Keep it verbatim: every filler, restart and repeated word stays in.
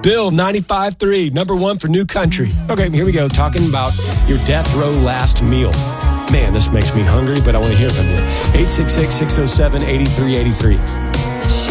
Bill, ninety-five three, number one for New Country. Okay, here we go, talking about your death row last meal. Man, this makes me hungry, but I want to hear from you. eight six six, six oh seven, eight three eight three.